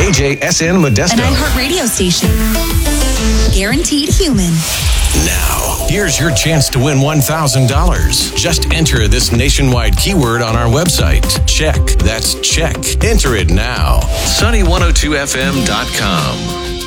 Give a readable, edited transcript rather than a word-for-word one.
KJSN Modesto. An iHeartRadio station. Guaranteed human. Now, here's your chance to win $1,000. Just enter this nationwide keyword on our website. Check. That's check. Enter it now. Sunny102fm.com.